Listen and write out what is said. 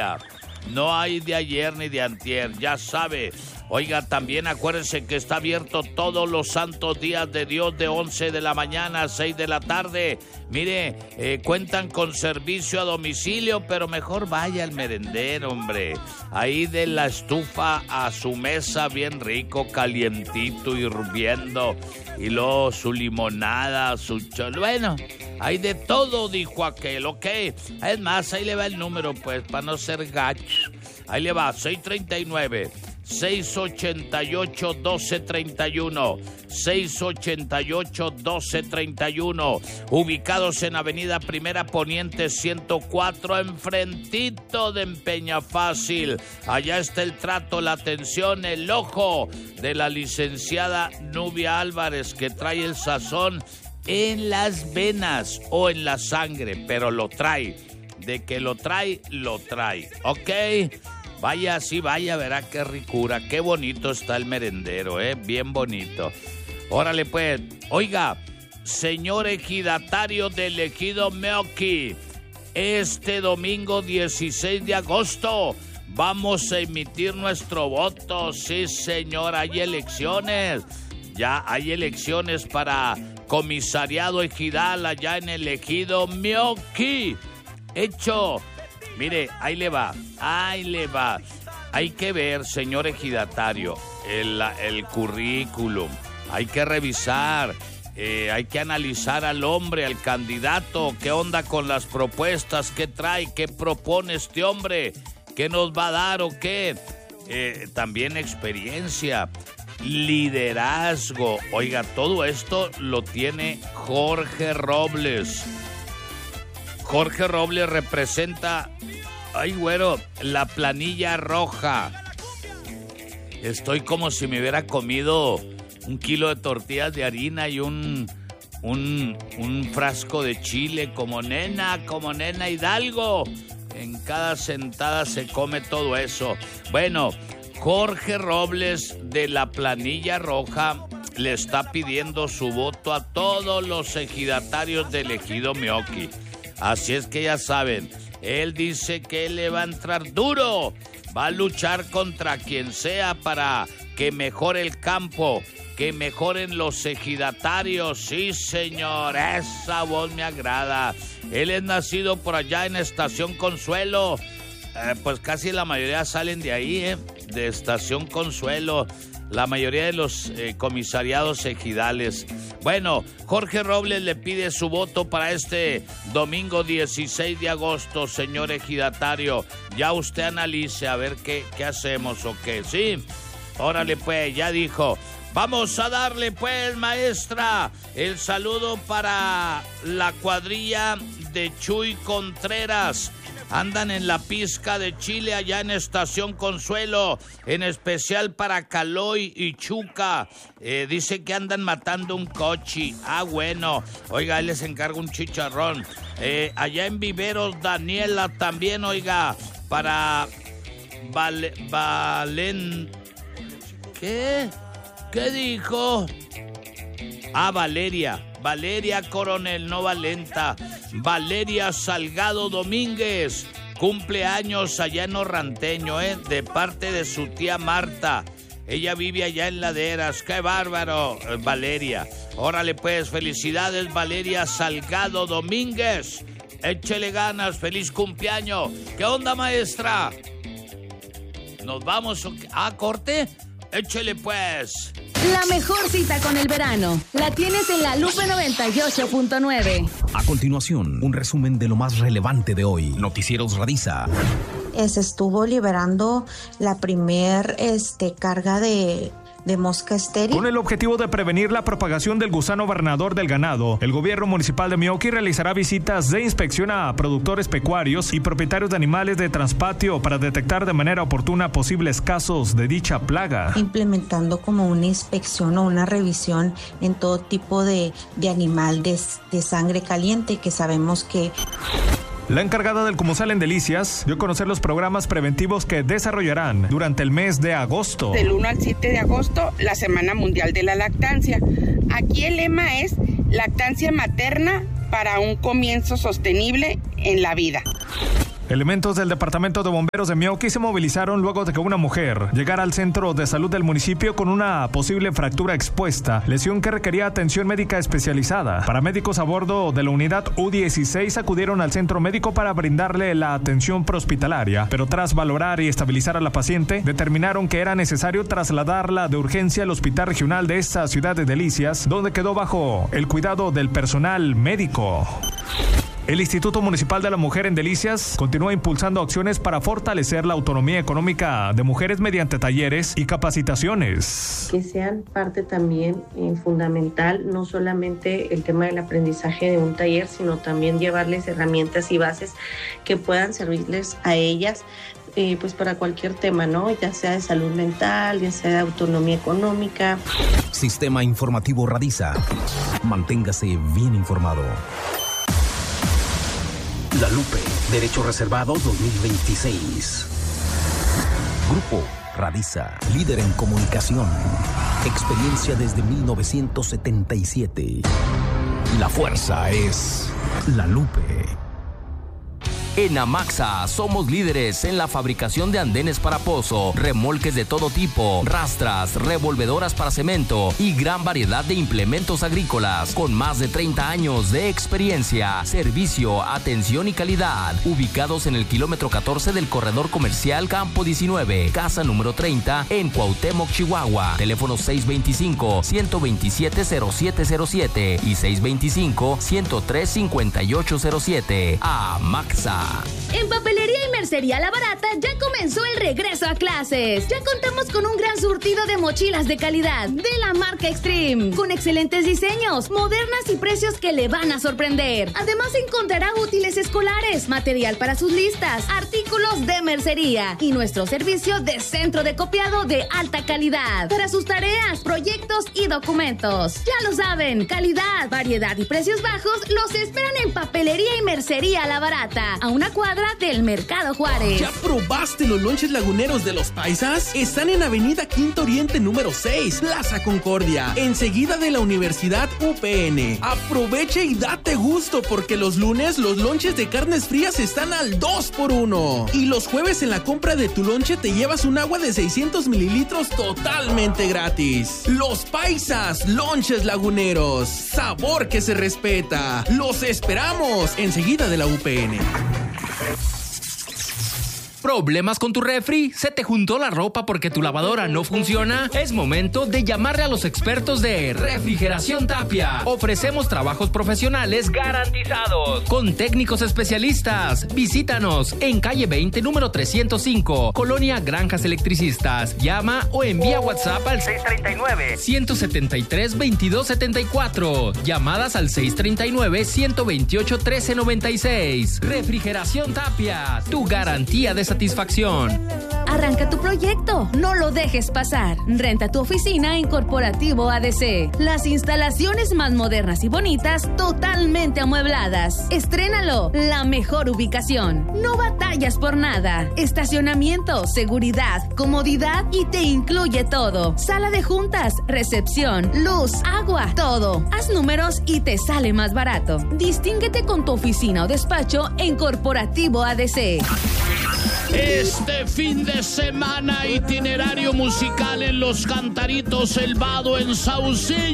vaya. No hay de ayer ni de antier, ya sabe. Oiga, también acuérdense que está abierto todos los santos días de Dios de 11 de la mañana a 6 de la tarde. Mire, cuentan con servicio a domicilio, pero mejor vaya al merendero, hombre. Ahí de la estufa a su mesa bien rico, calientito, hirviendo. Y luego su limonada, su bueno, hay de todo, dijo aquel, ¿ok? Es más, ahí le va el número, pues, para no ser gacho. Ahí le va, 638-1231, 688-1231, ubicados en Avenida Primera Poniente 104, enfrentito de Empeñafácil. Allá está el trato, la atención, el ojo de la licenciada Nubia Álvarez, que trae el sazón en las venas o en la sangre, pero lo trae. De que lo trae, ¿ok? Vaya, sí, vaya, verá qué ricura, qué bonito está el merendero, bien bonito. Órale, pues, oiga, señor ejidatario del ejido Meoqui, este domingo 16 de agosto vamos a emitir nuestro voto. Sí, señor, hay elecciones. Ya hay elecciones para comisariado ejidal allá en el ejido Meoqui. Hecho. Mire, ahí le va. Hay que ver, señor ejidatario, el currículum. Hay que revisar, hay que analizar al hombre, al candidato. ¿Qué onda con las propuestas? ¿Qué trae? ¿Qué propone este hombre? ¿Qué nos va a dar o qué? También experiencia, liderazgo. Oiga, todo esto lo tiene Jorge Robles. Jorge Robles representa, ay güero, la planilla roja. Estoy como si me hubiera comido 1 kilo de tortillas de harina y un frasco de chile, como nena Hidalgo. En cada sentada se come todo eso. Bueno, Jorge Robles de la planilla roja le está pidiendo su voto a todos los ejidatarios del ejido Meoqui. Así es que ya saben, él dice que él le va a entrar duro, va a luchar contra quien sea para que mejore el campo, que mejoren los ejidatarios. Sí, señor, esa voz me agrada. Él es nacido por allá en Estación Consuelo, pues casi la mayoría salen de ahí, de Estación Consuelo. La mayoría de los comisariados ejidales. Bueno, Jorge Robles le pide su voto para este domingo 16 de agosto, señor ejidatario. Ya usted analice a ver qué hacemos o qué, ¿sí? Órale pues, ya dijo. Vamos a darle pues, maestra, el saludo para la cuadrilla de Chuy Contreras. Andan en la pizca de Chile allá en Estación Consuelo, en especial para Caloy y Chuca. Dice que andan matando un cochi. Ah, bueno. Oiga, ahí les encargo un chicharrón. Allá en Viveros, Daniela también, oiga, para ¿Qué? ¿Qué dijo? Ah, Valeria Coronel, no Valenta. Valeria Salgado Domínguez, cumpleaños allá en Orranteño, de parte de su tía Marta. Ella vive allá en Laderas. ¡Qué bárbaro, Valeria! Órale pues, felicidades, Valeria Salgado Domínguez. Échele ganas, feliz cumpleaños. ¿Qué onda, maestra? ¿Nos vamos a corte? Échele pues. La mejor cita con el verano la tienes en la Lupe 98.9. A continuación, un resumen de lo más relevante de hoy. Noticieros Radisa. Se estuvo liberando la primer carga de mosca estéril. Con el objetivo de prevenir la propagación del gusano barrenador del ganado, el gobierno municipal de Meoqui realizará visitas de inspección a productores pecuarios y propietarios de animales de traspatio para detectar de manera oportuna posibles casos de dicha plaga. Implementando como una inspección o una revisión en todo tipo de animal de sangre caliente, que sabemos que... La encargada del Comuzal en Delicias dio a conocer los programas preventivos que desarrollarán durante el mes de agosto. Del 1 al 7 de agosto, la Semana Mundial de la Lactancia. Aquí el lema es lactancia materna para un comienzo sostenible en la vida. Elementos del Departamento de Bomberos de Meoqui se movilizaron luego de que una mujer llegara al centro de salud del municipio con una posible fractura expuesta, lesión que requería atención médica especializada. Paramédicos a bordo de la unidad U16 acudieron al centro médico para brindarle la atención prehospitalaria, pero tras valorar y estabilizar a la paciente, determinaron que era necesario trasladarla de urgencia al hospital regional de esta ciudad de Delicias, donde quedó bajo el cuidado del personal médico. El Instituto Municipal de la Mujer en Delicias continúa impulsando acciones para fortalecer la autonomía económica de mujeres mediante talleres y capacitaciones. Que sean parte también fundamental, no solamente el tema del aprendizaje de un taller, sino también llevarles herramientas y bases que puedan servirles a ellas pues para cualquier tema, ¿no? Ya sea de salud mental, ya sea de autonomía económica. Sistema Informativo Radiza. Manténgase bien informado. La Lupe, Derecho Reservado 2026. Grupo Radiza, líder en comunicación. Experiencia desde 1977. La fuerza es La Lupe. En Amaxa somos líderes en la fabricación de andenes para pozo, remolques de todo tipo, rastras, revolvedoras para cemento y gran variedad de implementos agrícolas con más de 30 años de experiencia, servicio, atención y calidad. Ubicados en el kilómetro 14 del corredor comercial Campo 19, casa número 30 en Cuauhtémoc, Chihuahua. Teléfono 625-127-0707 y 625-103-5807. Amaxa. En Papelería y Mercería La Barata ya comenzó el regreso a clases. Ya contamos con un gran surtido de mochilas de calidad de la marca Extreme, con excelentes diseños, modernas y precios que le van a sorprender. Además encontrará útiles escolares, material para sus listas, artículos de mercería y nuestro servicio de centro de copiado de alta calidad para sus tareas, proyectos y documentos. Ya lo saben, calidad, variedad y precios bajos los esperan en Papelería y Mercería La Barata, a una cuadra del Mercado Juárez. ¿Ya probaste los lonches laguneros de los paisas? Están en Avenida Quinto Oriente número 6, Plaza Concordia, enseguida de la Universidad UPN. Aprovecha y date gusto porque los lunes los lonches de carnes frías están al 2x1. Y los jueves en la compra de tu lonche te llevas un agua de 600 mililitros totalmente gratis. Los paisas, lonches laguneros, sabor que se respeta. Los esperamos enseguida de la UPN. ¿Problemas con tu refri? ¿Se te juntó la ropa porque tu lavadora no funciona? Es momento de llamarle a los expertos de Refrigeración Tapia. Ofrecemos trabajos profesionales garantizados con técnicos especialistas. Visítanos en calle 20, número 305, Colonia Granjas Electricistas. Llama o envía WhatsApp al 639-173-2274. Llamadas al 639-128-1396. Refrigeración Tapia, tu garantía de satisfacción. Arranca tu proyecto, no lo dejes pasar. Renta tu oficina en Corporativo ADC. Las instalaciones más modernas y bonitas, totalmente amuebladas. Estrénalo, la mejor ubicación. No batallas por nada. Estacionamiento, seguridad, comodidad y te incluye todo. Sala de juntas, recepción, luz, agua, todo. Haz números y te sale más barato. Distínguete con tu oficina o despacho en Corporativo ADC. Este fin de semana, itinerario musical en Los Cantaritos, El Vado, en Saucillo.